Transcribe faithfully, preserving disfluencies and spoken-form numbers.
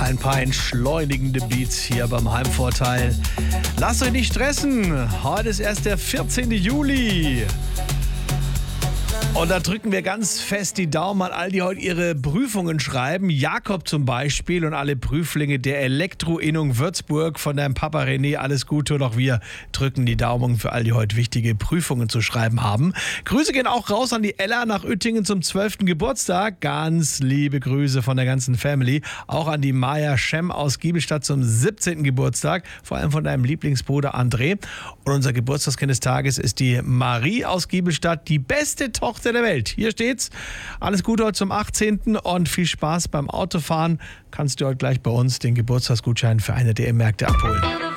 Ein paar entschleunigende Beats hier beim Heimvorteil. Lasst euch nicht stressen. Heute ist erst der vierzehnte Juli. Und da drücken wir ganz fest die Daumen an all, die heute ihre Prüfungen schreiben. Jakob zum Beispiel und alle Prüflinge der Elektro-Innung Würzburg von deinem Papa René. Alles Gute und auch wir drücken die Daumen für all, die heute wichtige Prüfungen zu schreiben haben. Grüße gehen auch raus an die Ella nach Uettingen zum zwölften Geburtstag. Ganz liebe Grüße von der ganzen Family. Auch an die Maja Schem aus Giebelstadt zum siebzehnten Geburtstag. Vor allem von deinem Lieblingsbruder André. Und unser Geburtstagskind des Tages ist die Marie aus Giebelstadt, die beste Tochter der Welt. Hier steht's. Alles Gute heute zum achtzehnten und viel Spaß beim Autofahren. Kannst du heute gleich bei uns den Geburtstagsgutschein für eine D M-Märkte abholen.